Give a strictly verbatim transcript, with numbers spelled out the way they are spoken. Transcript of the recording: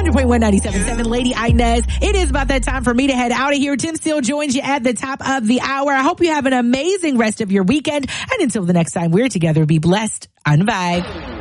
hundred point one, ninety-seven point seven, Lady Inez. It is about that time for me to head out of here. Tim Steele joins you at the top of the hour. I hope you have an amazing rest of your weekend. And until the next time we're together, be blessed on Vibe.